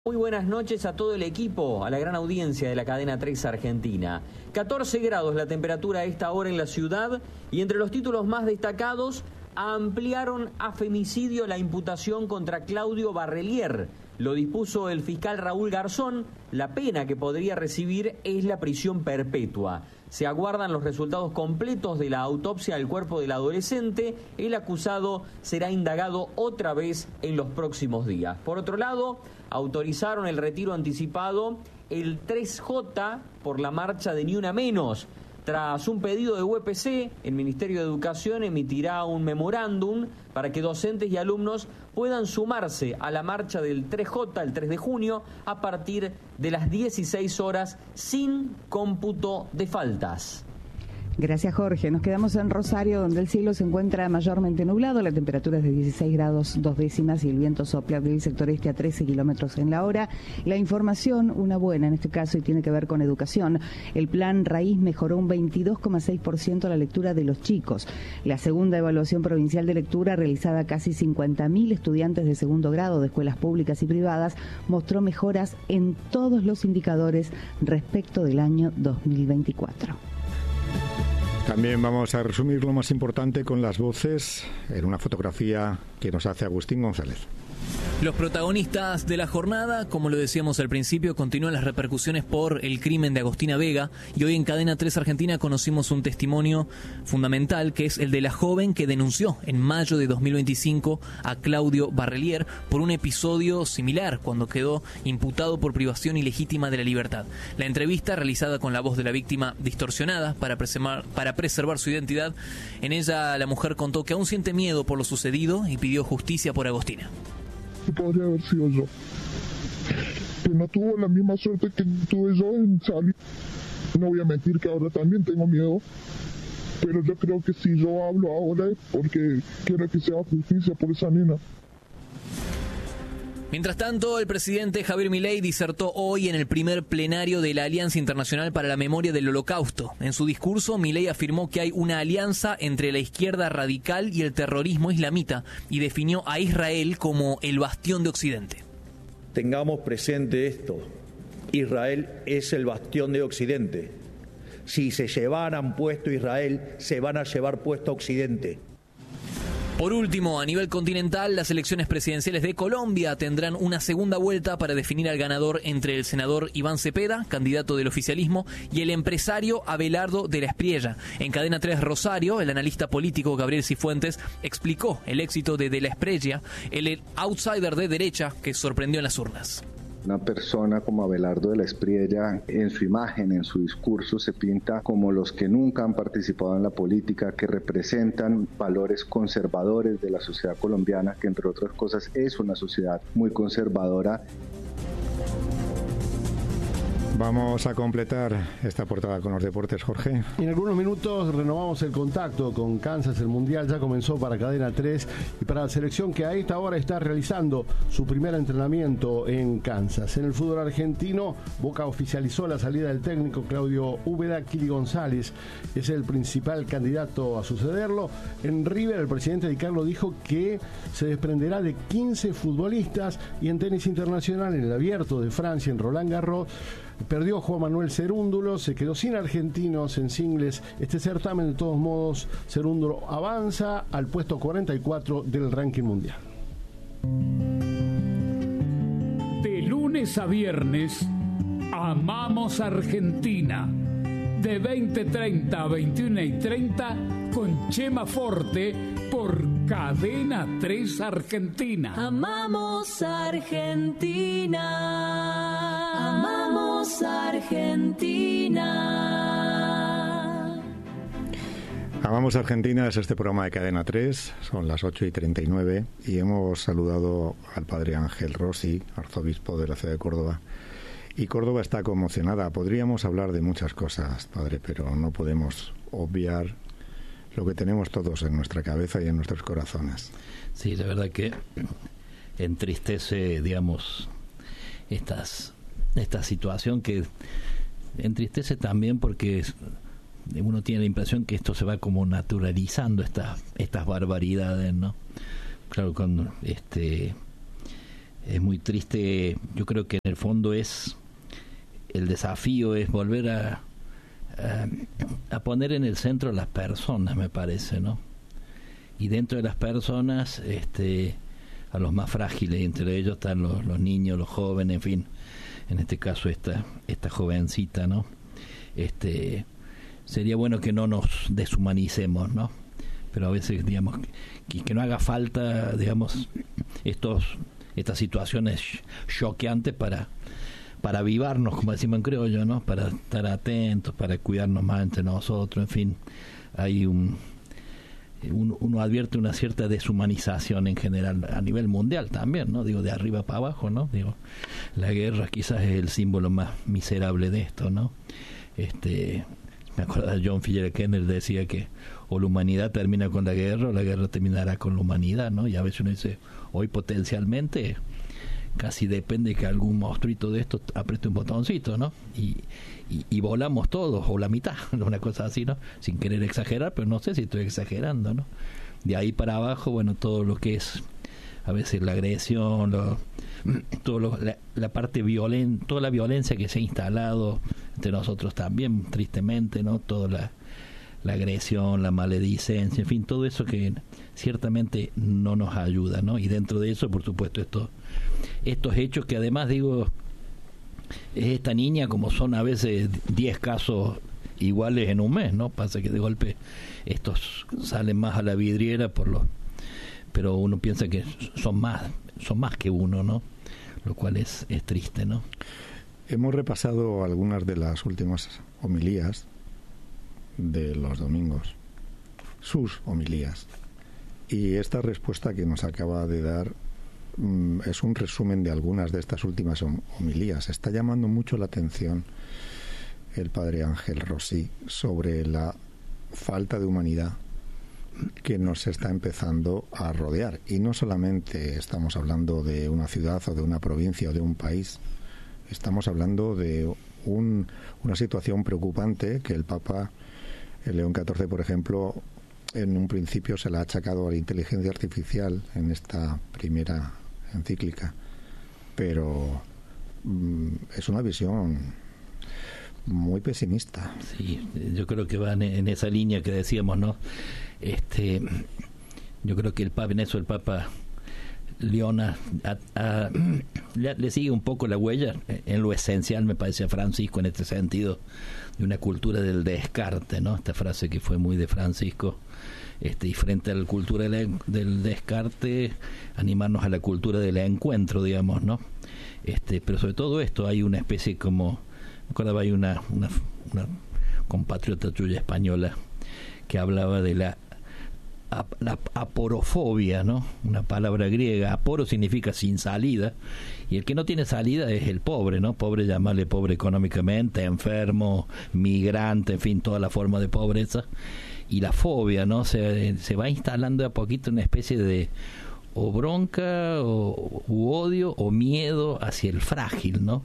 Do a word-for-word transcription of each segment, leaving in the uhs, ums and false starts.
Muy buenas noches a todo el equipo, a la gran audiencia de la cadena tres Argentina. catorce grados la temperatura a esta hora en la ciudad y entre los títulos más destacados ampliaron a femicidio la imputación contra Claudio Barrelier. Lo dispuso el fiscal Raúl Garzón. La pena que podría recibir es la prisión perpetua. Se aguardan los resultados completos de la autopsia del cuerpo del adolescente. El acusado será indagado otra vez en los próximos días. Por otro lado, autorizaron el retiro anticipado el tres J por la marcha de Ni Una Menos. Tras un pedido de U E P C, el Ministerio de Educación emitirá un memorándum para que docentes y alumnos puedan sumarse a la marcha del tres J el tres de junio a partir de las dieciséis horas sin cómputo de faltas. Gracias, Jorge. Nos quedamos en Rosario, donde el cielo se encuentra mayormente nublado. La temperatura es de dieciséis grados dos décimas y el viento sopla del sector este a trece kilómetros en la hora. La información, una buena en este caso, y tiene que ver con educación. El plan Raíz mejoró un veintidós coma seis por ciento la lectura de los chicos. La segunda evaluación provincial de lectura, realizada a casi cincuenta mil estudiantes de segundo grado de escuelas públicas y privadas, mostró mejoras en todos los indicadores respecto del año dos mil veinticuatro. También vamos a resumir lo más importante con las voces en una fotografía que nos hace Agustín González. Los protagonistas de la jornada, como lo decíamos al principio, continúan las repercusiones por el crimen de Agostina Vega, y hoy en Cadena tres Argentina conocimos un testimonio fundamental, que es el de la joven que denunció en mayo de dos mil veinticinco a Claudio Barrelier por un episodio similar, cuando quedó imputado por privación ilegítima de la libertad. La entrevista, realizada con la voz de la víctima distorsionada para preservar, para preservar su identidad, en ella la mujer contó que aún siente miedo por lo sucedido y pidió justicia por Agostina. Podría haber sido yo, pero no tuvo la misma suerte que tuve yo en salir. No voy a mentir que ahora también tengo miedo, pero yo creo que si yo hablo ahora es porque quiero que se haga justicia por esa nena. Mientras tanto, el presidente Javier Milei disertó hoy en el primer plenario de la Alianza Internacional para la Memoria del Holocausto. En su discurso, Milei afirmó que hay una alianza entre la izquierda radical y el terrorismo islamita y definió a Israel como el bastión de Occidente. Tengamos presente esto: Israel es el bastión de Occidente. Si se llevaran puesto Israel, se van a llevar puesto Occidente. Por último, a nivel continental, las elecciones presidenciales de Colombia tendrán una segunda vuelta para definir al ganador entre el senador Iván Cepeda, candidato del oficialismo, y el empresario Abelardo de la Espriella. En Cadena tres Rosario, el analista político Gabriel Cifuentes explicó el éxito de De la Espriella, el outsider de derecha que sorprendió en las urnas. Una persona como Abelardo de la Espriella, en su imagen, en su discurso, se pinta como los que nunca han participado en la política, que representan valores conservadores de la sociedad colombiana, que entre otras cosas es una sociedad muy conservadora. Vamos a completar esta portada con los deportes, Jorge. En algunos minutos renovamos el contacto con Kansas. El Mundial ya comenzó para Cadena tres y para la selección que a esta hora está realizando su primer entrenamiento en Kansas. En el fútbol argentino, Boca oficializó la salida del técnico Claudio Úbeda. Kili González es el principal candidato a sucederlo. En River, el presidente Di Carlo dijo que se desprenderá de quince futbolistas. Y en tenis internacional, en el Abierto de Francia, en Roland Garros, perdió Juan Manuel Cerúndulo, se quedó sin argentinos en singles. Este certamen, de todos modos, Cerúndulo avanza al puesto cuarenta y cuatro del ranking mundial. De lunes a viernes, Amamos Argentina. De veinte treinta a veintiuno y treinta, con Chema Forte, por Cadena tres Argentina. Amamos Argentina. Amamos Argentina. Amamos Argentina es este programa de Cadena tres, son las ocho y treinta y nueve y hemos saludado al padre Ángel Rossi, arzobispo de la ciudad de Córdoba. Y Córdoba está conmocionada. Podríamos hablar de muchas cosas, padre, pero no podemos obviar lo que tenemos todos en nuestra cabeza y en nuestros corazones. Sí, la verdad que entristece, digamos, estas, esta situación, que entristece también porque uno tiene la impresión que esto se va como naturalizando, estas estas barbaridades, ¿no? Claro, con este es muy triste. Yo creo que en el fondo es el desafío es volver a, a, a poner en el centro a las personas, me parece, ¿no? Y dentro de las personas, este, a los más frágiles, y entre ellos están los, los niños, los jóvenes, en fin, en este caso esta, esta jovencita, ¿no? Este, sería bueno que no nos deshumanicemos, ¿no? Pero a veces, digamos, que, que no haga falta, digamos, estos estas situaciones choqueantes para para avivarnos, como decimos en criollo, ¿no? Para estar atentos, para cuidarnos más entre nosotros, en fin, hay un uno, uno advierte una cierta deshumanización en general a nivel mundial también, ¿no? Digo, de arriba para abajo, ¿no? Digo, la guerra quizás es el símbolo más miserable de esto, ¿no? Este, me acuerdo de John F. Kennedy, decía que o la humanidad termina con la guerra o la guerra terminará con la humanidad, ¿no? Y a veces uno dice, hoy potencialmente casi depende que algún monstruito de estos apriete un botoncito, ¿no? Y, y, y volamos todos, o la mitad, una cosa así, ¿no? Sin querer exagerar, pero no sé si estoy exagerando, ¿no? De ahí para abajo, bueno, todo lo que es a veces la agresión, lo, todo lo, la, la parte violenta, toda la violencia que se ha instalado entre nosotros también, tristemente, ¿no? Toda la, la agresión, la maledicencia, en fin, todo eso que ciertamente no nos ayuda, ¿no? Y dentro de eso, por supuesto, estos estos hechos que además, digo, es esta niña, como son a veces diez casos iguales en un mes, ¿no? Pasa que de golpe estos salen más a la vidriera por los, pero uno piensa que son más, son más que uno, ¿no? Lo cual es, es triste, ¿no? Hemos repasado algunas de las últimas homilías de los domingos, sus homilías, y esta respuesta que nos acaba de dar mm, es un resumen de algunas de estas últimas homilías. Está llamando mucho la atención el padre Ángel Rossi sobre la falta de humanidad que nos está empezando a rodear, y no solamente estamos hablando de una ciudad o de una provincia o de un país, estamos hablando de un, una situación preocupante que el Papa el León catorce, por ejemplo, en un principio se la ha achacado a la inteligencia artificial en esta primera encíclica, pero mm, es una visión muy pesimista. Sí, yo creo que va en, en esa línea que decíamos, ¿no? Este, yo creo que el Papa, en eso el Papa Leona a, a, le, le sigue un poco la huella en lo esencial, me parece, a Francisco en este sentido, de una cultura del descarte, ¿no? Esta frase que fue muy de Francisco, este, y frente a la cultura del, del descarte, animarnos a la cultura del encuentro, digamos, ¿no? Este, pero sobre todo esto hay una especie como, me acordaba, hay una, una, una compatriota tuya española que hablaba de la la aporofobia, ¿no? Una palabra griega. Aporo significa sin salida, y el que no tiene salida es el pobre, ¿no? Pobre, llamarle pobre económicamente, enfermo, migrante, en fin, toda la forma de pobreza. Y la fobia, ¿no? Se, se va instalando de a poquito una especie de o bronca o u odio o miedo hacia el frágil, ¿no?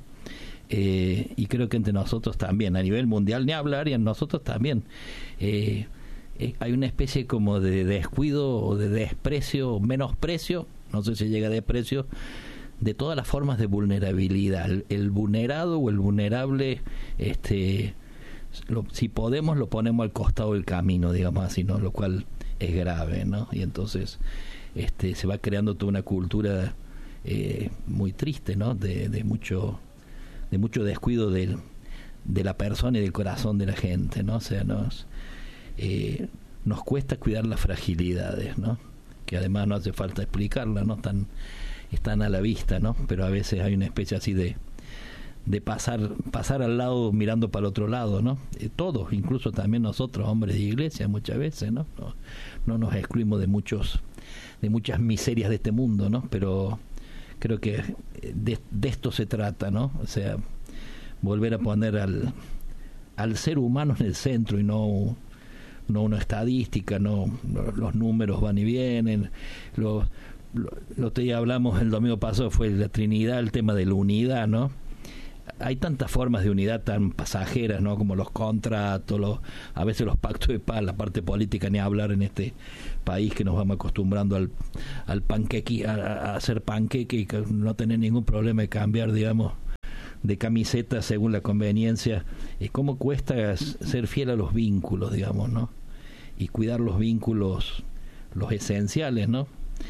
Eh, y creo que entre nosotros también, a nivel mundial ni hablar, y en nosotros también. Eh, Eh, hay una especie como de descuido o de desprecio o menosprecio, no sé si llega a desprecio, de todas las formas de vulnerabilidad. El, el vulnerado o el vulnerable, este, lo, si podemos lo ponemos al costado del camino, digamos así, ¿no? Lo cual es grave, ¿no? Y entonces este, se va creando toda una cultura eh, muy triste, ¿no? De, de mucho de mucho descuido del, de la persona y del corazón de la gente, ¿no? O sea, nos Eh, nos cuesta cuidar las fragilidades, ¿no? Que además no hace falta explicarlas, ¿no? Están, están a la vista, ¿no? Pero a veces hay una especie así de de pasar pasar al lado mirando para el otro lado, ¿no? Eh, todos, incluso también nosotros, hombres de iglesia, muchas veces, ¿no? No, no nos excluimos de muchos de muchas miserias de este mundo, ¿no? Pero creo que de, de esto se trata, ¿no? O sea, volver a poner al al ser humano en el centro y no no una estadística, no, no los números van y vienen. Lo, lo, lo que ya hablamos el domingo pasado fue la Trinidad, el tema de la unidad, ¿no? hay tantas formas de unidad tan pasajeras, ¿no? Como los contratos, los, a veces los pactos de paz, la parte política, ni hablar en este país que nos vamos acostumbrando al, al panqueque, a, a hacer panqueque y no tener ningún problema de cambiar, digamos, de camiseta según la conveniencia. Y cómo cuesta ser fiel a los vínculos, digamos, ¿no? Y cuidar los vínculos, los esenciales, ¿no?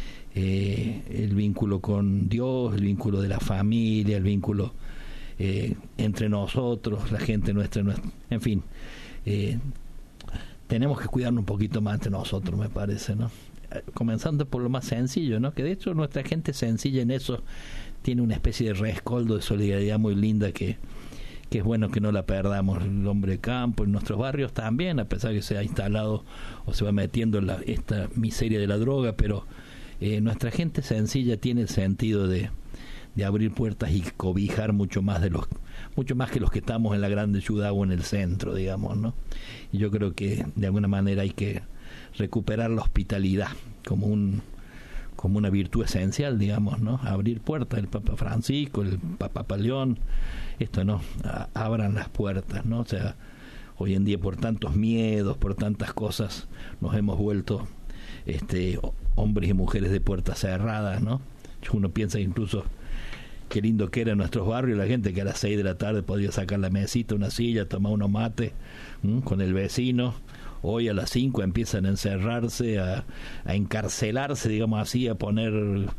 Eh, el vínculo con Dios, el vínculo de la familia, el vínculo eh, entre nosotros, la gente nuestra, nuestra en fin, eh, tenemos que cuidarnos un poquito más entre nosotros, me parece, ¿no? Comenzando por lo más sencillo, ¿no? Que de hecho nuestra gente sencilla en eso tiene una especie de rescoldo de solidaridad muy linda que, que es bueno que no la perdamos. El hombre de campo en nuestros barrios también, a pesar que se ha instalado o se va metiendo en la, esta miseria de la droga, pero Eh, nuestra gente sencilla tiene el sentido de, de abrir puertas y cobijar mucho más de los mucho más que los que estamos en la grande ciudad o en el centro, digamos, ¿no? Y yo creo que de alguna manera hay que recuperar la hospitalidad como un como una virtud esencial, digamos, ¿no? Abrir puertas, el Papa Francisco, el Papa León, esto, ¿no? A, abran las puertas, ¿no? O sea, hoy en día por tantos miedos, por tantas cosas, nos hemos vuelto este hombres y mujeres de puertas cerradas, ¿no? Uno piensa incluso qué lindo que era en nuestros barrios la gente que a las seis de la tarde podía sacar la mesita, una silla, tomar unos mates ¿m? con el vecino. Hoy a las cinco empiezan a encerrarse, a, a encarcelarse, digamos así, a poner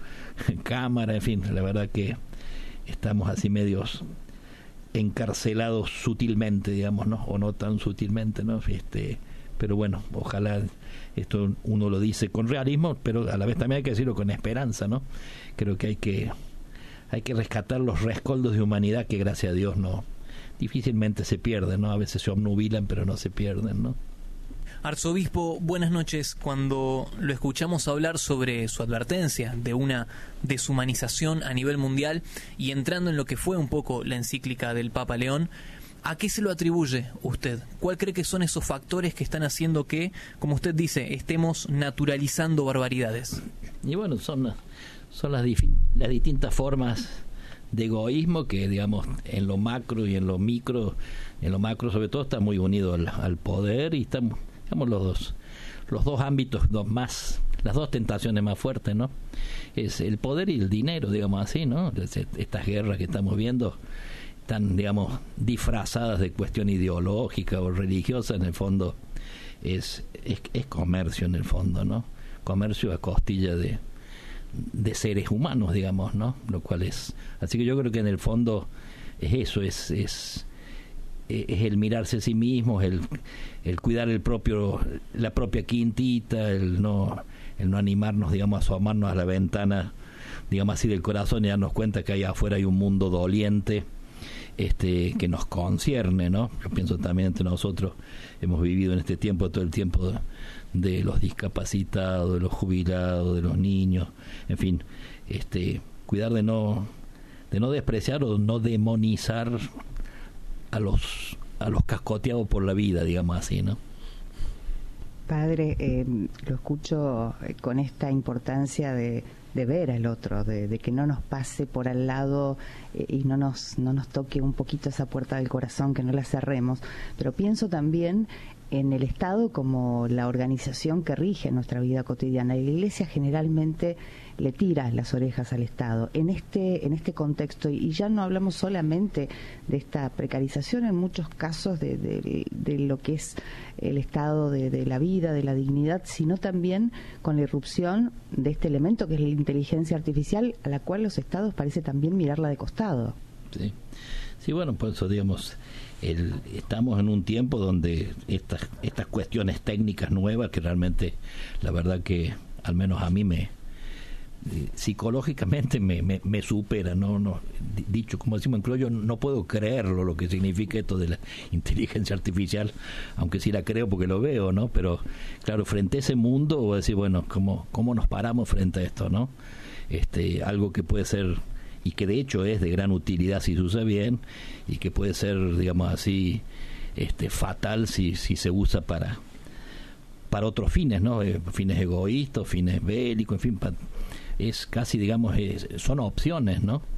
cámara, en fin, la verdad que estamos así medios encarcelados sutilmente, digamos, ¿no? O no tan sutilmente, ¿no? Este, pero bueno, ojalá esto uno lo dice con realismo, pero a la vez también hay que decirlo con esperanza, ¿no? Creo que hay que hay que rescatar los rescoldos de humanidad que gracias a Dios no difícilmente se pierden, ¿no? A veces se obnubilan, pero no se pierden, ¿no? Arzobispo, buenas noches. Cuando lo escuchamos hablar sobre su advertencia de una deshumanización a nivel mundial y entrando en lo que fue un poco la encíclica del Papa León, ¿a qué se lo atribuye usted? ¿Cuál cree que son esos factores que están haciendo que, como usted dice, estemos naturalizando barbaridades? Y bueno, son, son las, dif- las distintas formas de egoísmo que, digamos, en lo macro y en lo micro, en lo macro sobre todo, está muy unido al, al poder y estamos, digamos, los dos, los dos ámbitos dos más, las dos tentaciones más fuertes, ¿no? Es el poder y el dinero, digamos así, ¿no? Estas guerras que estamos viendo están, digamos, disfrazadas de cuestión ideológica o religiosa, en el fondo es, es, es comercio en el fondo, ¿no? Comercio a costilla de, de seres humanos, digamos, ¿no? Lo cual es... Así que yo creo que en el fondo es eso, es... es es el mirarse a sí mismo, el, el cuidar el propio la propia quintita, el no el no animarnos, digamos, a asomarnos a la ventana, digamos así, del corazón y darnos cuenta que allá afuera hay un mundo doliente este que nos concierne, ¿no? Yo pienso también entre nosotros hemos vivido en este tiempo todo el tiempo de, de los discapacitados, de los jubilados, de los niños, en fin, este cuidar de no de no despreciar o no demonizar a los a los cascoteados por la vida, digamos así, ¿no? Padre, eh, lo escucho con esta importancia de, de ver al otro, de, de que no nos pase por al lado eh, y no nos no nos toque un poquito esa puerta del corazón, que no la cerremos, pero pienso también en el Estado como la organización que rige nuestra vida cotidiana, y la Iglesia generalmente le tira las orejas al Estado en este en este contexto, y ya no hablamos solamente de esta precarización en muchos casos de, de, de lo que es el estado de, de la vida, de la dignidad, sino también con la irrupción de este elemento que es la inteligencia artificial, a la cual los Estados parece también mirarla de costado. Sí, sí, bueno, por eso digamos El, estamos en un tiempo donde estas estas cuestiones técnicas nuevas que realmente la verdad que al menos a mí me eh, psicológicamente me, me, me supera, no no dicho como decimos en criollo, no puedo creerlo lo que significa esto de la inteligencia artificial, aunque sí la creo porque lo veo, ¿no? Pero claro, frente a ese mundo voy a decir, bueno, cómo cómo nos paramos frente a esto, ¿no? Este algo que puede ser y que de hecho es de gran utilidad si se usa bien, y que puede ser, digamos así, este fatal si si se usa para para otros fines, ¿no? Eh, fines egoístas, fines bélicos, en fin, pa, es casi, digamos, es, son opciones, ¿no?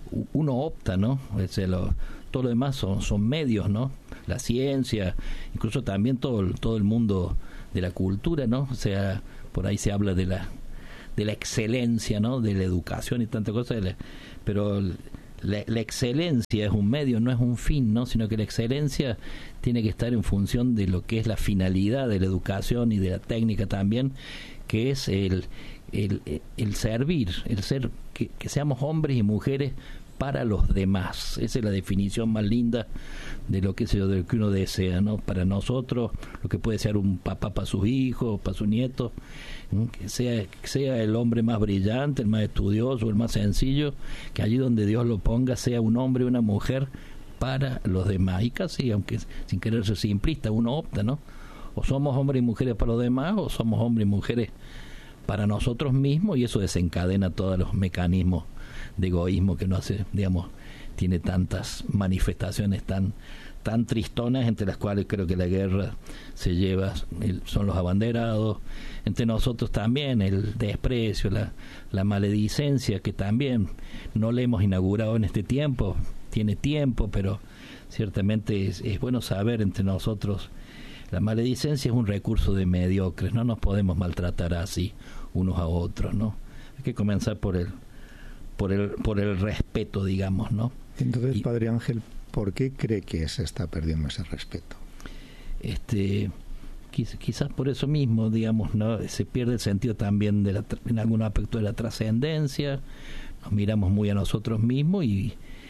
uno opta, ¿no? O sea, lo, todo lo demás son, son medios, ¿no? La ciencia, incluso también todo, todo el mundo de la cultura, ¿no? O sea, por ahí se habla de la de la excelencia, ¿no? De la educación y tantas cosas, pero la, la excelencia es un medio, no es un fin, ¿no? Sino que la excelencia tiene que estar en función de lo que es la finalidad de la educación y de la técnica también, que es el, el, el servir, el ser, que, que seamos hombres y mujeres para los demás. Esa es la definición más linda de lo que, de lo que uno desea, ¿no? Para nosotros, lo que puede ser un papá para sus hijos, para sus nietos, ¿no? Que sea, que sea el hombre más brillante, el más estudioso, el más sencillo, que allí donde Dios lo ponga sea un hombre y una mujer para los demás. Y casi, aunque sin querer ser simplista, uno opta, ¿no? O somos hombres y mujeres para los demás, o somos hombres y mujeres para nosotros mismos, y eso desencadena todos los mecanismos de egoísmo que no hace, digamos, tiene tantas manifestaciones tan tan tristonas, entre las cuales creo que la guerra se lleva, el, son los abanderados, entre nosotros también el desprecio, la, la maledicencia, que también no le hemos inaugurado en este tiempo, tiene tiempo, pero ciertamente es, es bueno saber entre nosotros, la maledicencia es un recurso de mediocres, no nos podemos maltratar así unos a otros, ¿no? Hay que comenzar por el por el por el respeto, digamos, ¿no? Entonces, y, Padre Ángel, ¿por qué cree que se está perdiendo ese respeto? Este, quiz, quizás por eso mismo, digamos, ¿no? Se pierde el sentido también de la, en algún aspecto de la trascendencia, nos miramos muy a nosotros mismos y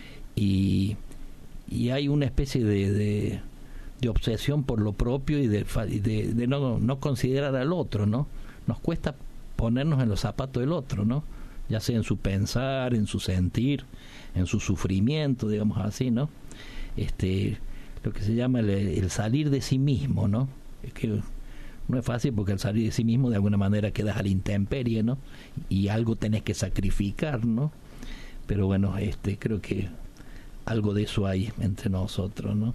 y, y hay una especie de, de, de obsesión por lo propio y de, de, de no, no considerar al otro, ¿no? Nos cuesta ponernos en los zapatos del otro, ¿no? Ya sea en su pensar, en su sentir, en su sufrimiento, digamos así, ¿no? Este, lo que se llama el, el salir de sí mismo, ¿no? Es que no es fácil porque al salir de sí mismo de alguna manera quedas a la intemperie, ¿no? Y algo tenés que sacrificar, ¿no? Pero bueno, este, creo que algo de eso hay entre nosotros, ¿no?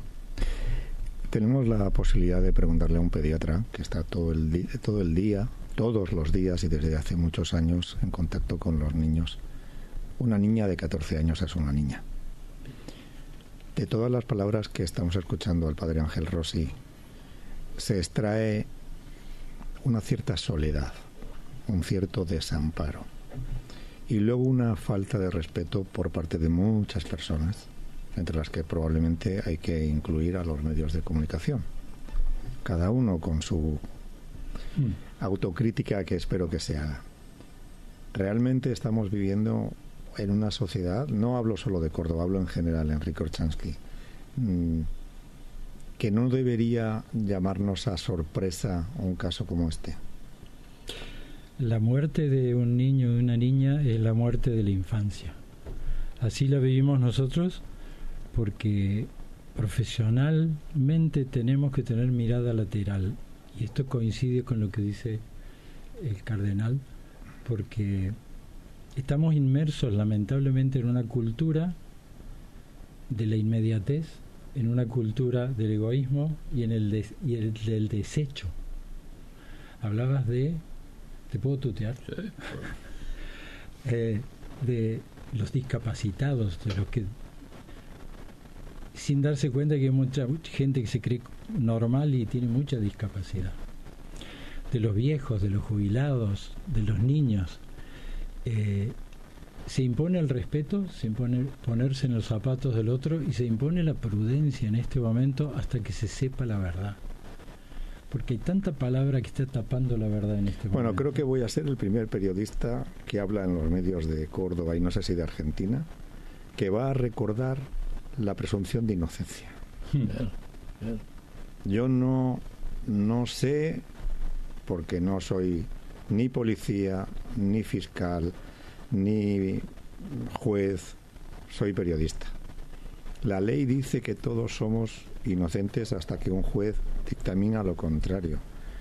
Tenemos la posibilidad de preguntarle a un pediatra que está todo el di- todo el día, todos los días y desde hace muchos años en contacto con los niños. Una niña de catorce años es una niña. De todas las palabras que estamos escuchando al Padre Ángel Rossi, se extrae una cierta soledad, un cierto desamparo y luego una falta de respeto por parte de muchas personas, entre las que probablemente hay que incluir a los medios de comunicación, cada uno con su autocrítica, que espero que se haga. Realmente estamos viviendo en una sociedad, no hablo solo de Córdoba, hablo en general, Enrique Orchansky, que no debería llamarnos a sorpresa un caso como este. La muerte de un niño y una niña es la muerte de la infancia. Así la vivimos nosotros, porque profesionalmente tenemos que tener mirada lateral. Y esto coincide con lo que dice el cardenal, porque estamos inmersos lamentablemente en una cultura de la inmediatez, en una cultura del egoísmo y en el, des, y el del desecho. Hablabas de... ¿Te puedo tutear? Sí. eh, de los discapacitados, de los que... sin darse cuenta que hay mucha gente que se cree normal y tiene mucha discapacidad. De los viejos, de los jubilados, de los niños. Eh, se impone el respeto, se impone ponerse en los zapatos del otro y se impone la prudencia en este momento hasta que se sepa la verdad. Porque hay tanta palabra que está tapando la verdad en este momento. Bueno, creo que voy a ser el primer periodista que habla en los medios de Córdoba y no sé si de Argentina, que va a recordar la presunción de inocencia. Hmm. Yo no, no sé, porque no soy ni policía, ni fiscal, ni juez, soy periodista. La ley dice que todos somos inocentes hasta que un juez dictamina lo contrario.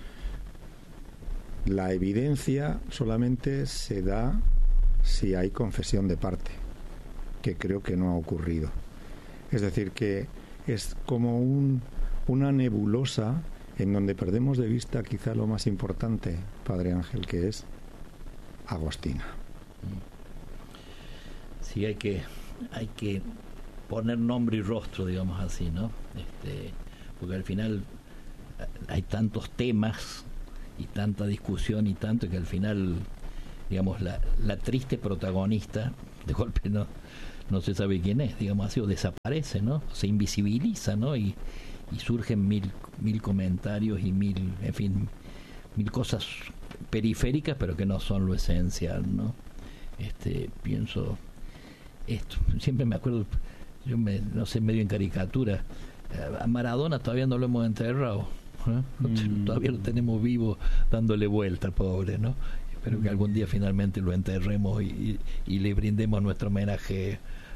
La evidencia solamente se da si hay confesión de parte, que creo que no ha ocurrido. Es decir, que es como un, una nebulosa en donde perdemos de vista quizá lo más importante, Padre Ángel, que es Agostina. Sí, hay que hay que poner nombre y rostro, digamos así, ¿no? Este, porque al final hay tantos temas y tanta discusión y tanto que al final, digamos, la, la triste protagonista de golpe no no se sabe quién es, digamos así, o desaparece, ¿no? Se invisibiliza, ¿no? Y, y surgen mil mil comentarios y mil, en fin, mil cosas periféricas, pero que no son lo esencial, ¿no? Este, pienso esto, siempre me acuerdo, yo me, no sé, medio en caricatura, a Maradona todavía no lo hemos enterrado, ¿eh? Mm. Todavía lo tenemos vivo dándole vuelta, pobre, ¿no? Espero que algún día finalmente lo enterremos y, y, y le brindemos nuestro homenaje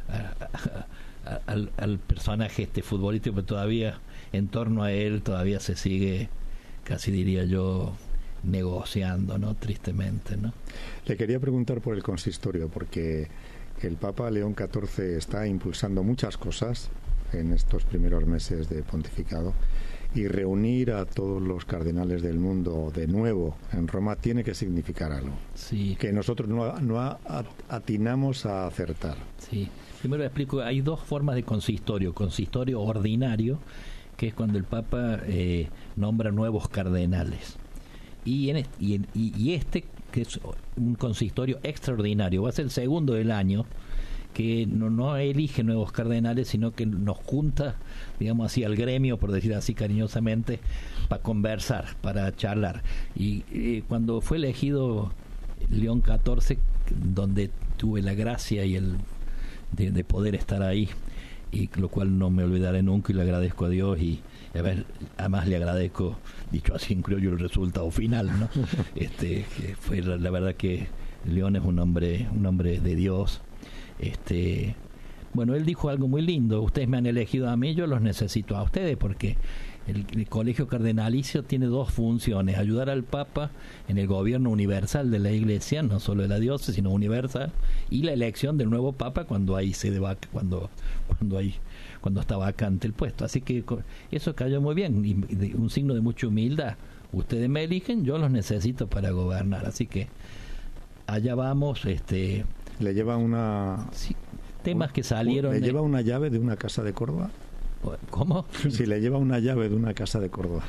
a, a, a, al, al personaje este futbolístico, pero todavía en torno a él todavía se sigue, casi diría yo, negociando, ¿no? Tristemente, ¿no? Le quería preguntar por el consistorio, porque el Papa León catorce está impulsando muchas cosas en estos primeros meses de pontificado, y reunir a todos los cardenales del mundo de nuevo en Roma tiene que significar algo. Sí. Que nosotros no, no atinamos a acertar. Sí. Primero explico, hay dos formas de consistorio. Consistorio ordinario, que es cuando el Papa eh, nombra nuevos cardenales. Y, en este, y, en, y, y este, que es un consistorio extraordinario, va a ser el segundo del año, que no, no elige nuevos cardenales, sino que nos junta, digamos así, al gremio, por decir así cariñosamente, para conversar, para charlar. Y eh, cuando fue elegido León catorce, donde tuve la gracia y el de, de poder estar ahí, y lo cual no me olvidaré nunca, y le agradezco a Dios, y a ver, además le agradezco, dicho así en criollo, el resultado final, ¿no? Este, que fue la, la verdad que León es un hombre, un hombre de Dios. Este, bueno, él dijo algo muy lindo: ustedes me han elegido a mí, yo los necesito a ustedes, porque el, el colegio cardenalicio tiene dos funciones: ayudar al Papa en el gobierno universal de la Iglesia, no solo de la diócesis, sino universal, y la elección del nuevo Papa cuando hay sede vac cuando cuando hay cuando está vacante el puesto. Así que eso cayó muy bien, y de, un signo de mucha humildad. Ustedes me eligen, yo los necesito para gobernar. Así que allá vamos. Este, le lleva una sí, temas que salieron. ¿Le de, lleva una llave de una casa de Córdoba? ¿Cómo? Si le lleva una llave de una casa de Córdoba.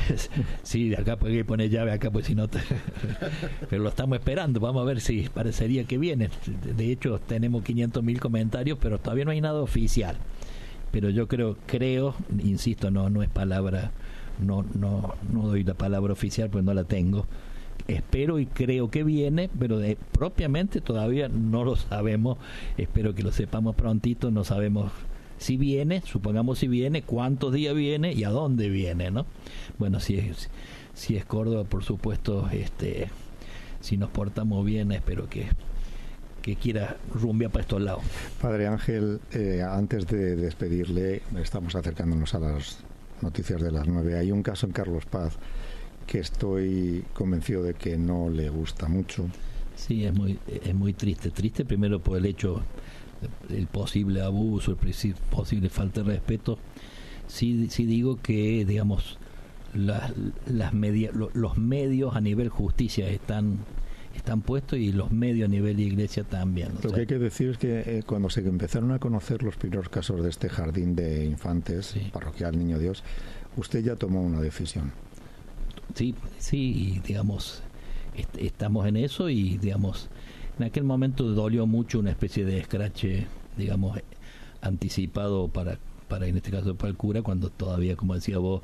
Sí, acá hay que poner llave acá, pues si no te... pero lo estamos esperando, vamos a ver si parecería que viene. De hecho tenemos quinientos mil comentarios, pero todavía no hay nada oficial. Pero yo creo, creo, insisto, no no es palabra, no no no doy la palabra oficial porque no la tengo. Espero y creo que viene, pero de, propiamente todavía no lo sabemos. Espero que lo sepamos prontito. No sabemos si viene, supongamos si viene, cuántos días viene y a dónde viene, ¿no? Bueno, si es si es Córdoba, por supuesto, este, si nos portamos bien, espero que que quiera rumbear para estos lados. Padre Ángel, eh, antes de despedirle, estamos acercándonos a las noticias de las nueve. Hay un caso en Carlos Paz que estoy convencido de que no le gusta mucho. Sí, es muy es muy triste. Triste primero por el hecho, el posible abuso, el posible falta de respeto. Sí, sí digo que, digamos, las, las media, los medios a nivel justicia están están puestos y los medios a nivel iglesia también. Lo que hay que decir es que eh, cuando se empezaron a conocer los primeros casos de este jardín de infantes, sí, parroquial Niño Dios, usted ya tomó una decisión. Sí, sí, y digamos, est estamos en eso, y digamos, en aquel momento dolió mucho una especie de escrache, digamos, anticipado para, para en este caso para el cura, cuando todavía, como decía vos,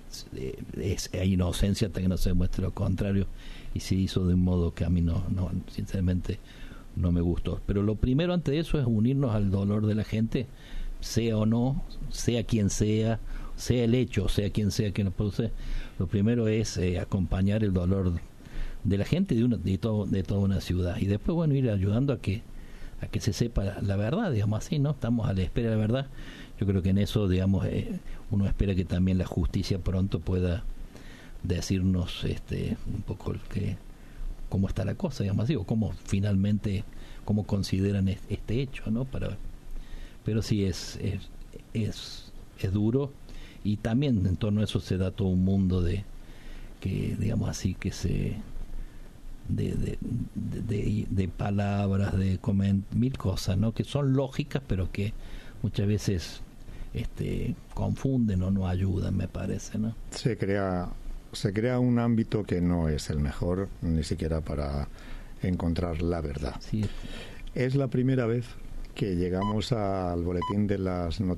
es, hay inocencia hasta que no se demuestre lo contrario, y se hizo de un modo que a mí no, no, sinceramente no me gustó. Pero lo primero antes de eso es unirnos al dolor de la gente, sea o no, sea quien sea, sea el hecho, sea quien sea quien lo produce. Lo primero es eh, acompañar el dolor de la gente de una de, todo, de toda una ciudad, y después, bueno, ir ayudando a que a que se sepa la, la verdad, digamos así, ¿no? Estamos a la espera de la verdad. Yo creo que en eso, digamos, eh, uno espera que también la justicia pronto pueda decirnos este un poco el que cómo está la cosa, digamos así, o cómo finalmente, cómo consideran es, este hecho, ¿no? Para, pero sí es es, es es duro, y también en torno a eso se da todo un mundo de que, digamos así, que se de, de, de, de, de palabras, de coment mil cosas, ¿no? Que son lógicas, pero que muchas veces este, confunden o no ayudan, me parece, ¿no? Se crea, se crea un ámbito que no es el mejor, ni siquiera para encontrar la verdad. Sí. Es la primera vez que llegamos al boletín de las noticias